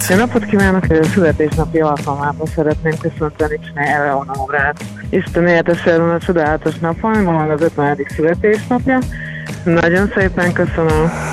napot! Jó napot kívánok! A születésnapi alkalmában szeretném köszönteni Eleonorát. Isten éltesse a csodálatos napon, ma van az 50. születésnapja. Nagyon szépen köszönöm!